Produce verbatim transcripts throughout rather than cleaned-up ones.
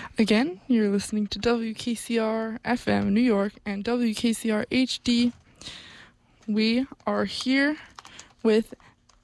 Again, you're listening to W K C R F M New York and W K C R H D. We are here with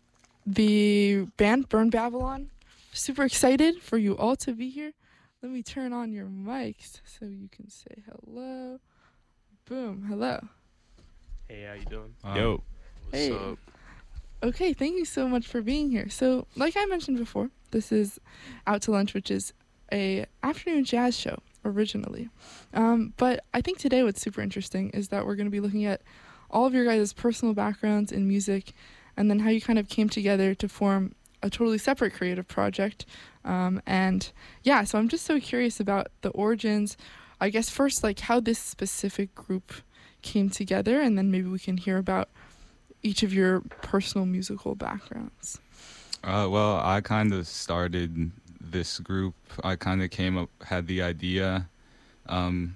the band Burn Babylon. Super excited for you all to be here. Let me turn on your mics so you can say hello. Boom, hello. Hey, how you doing? Um, Yo. What's Hey. up? Okay, thank you so much for being here. So, like I mentioned before, this is Out to Lunch, which is a afternoon jazz show originally. Um, but I think today what's super interesting is that we're going to be looking at all of your guys' personal backgrounds in music and then how you kind of came together to form a totally separate creative project. Um, and yeah, so I'm just so curious about the origins. I guess first, like how this specific group came together, and then maybe we can hear about each of your personal musical backgrounds. Uh, well, I kind of started this group. I kind of came up, had the idea. Um,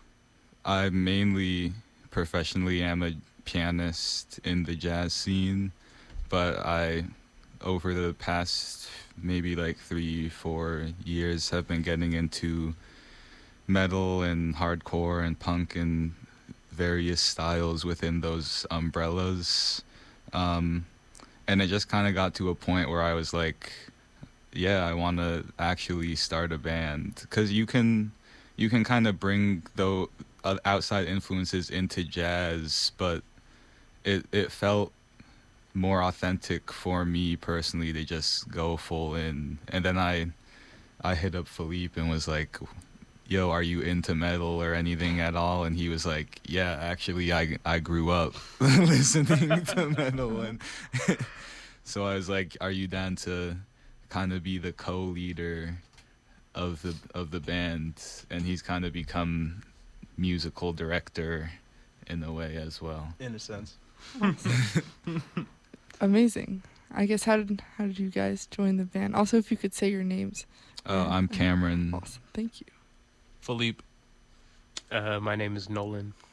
I mainly professionally am a pianist in the jazz scene, but I, over the past maybe like three, four years, have been getting into metal and hardcore and punk and various styles within those umbrellas. Um, and it just kind of got to a point where I was like, yeah, I want to actually start a band. Because you can, you can kind of bring the uh, outside influences into jazz, but it, it felt more authentic for me personally to just go full in. And then I, I hit up Philippe and was like, yo, are you into metal or anything at all? And he was like, yeah, actually, I, I grew up listening to metal. And so I was like, are you down to kind of be the co-leader of the of the band? And he's kind of become musical director in a way as well. In a sense. Amazing. I guess how did how did you guys join the band? Also, if you could say your names. Oh, I'm Cameron. Awesome. Thank you. Philippe. Uh, my name is Nolan.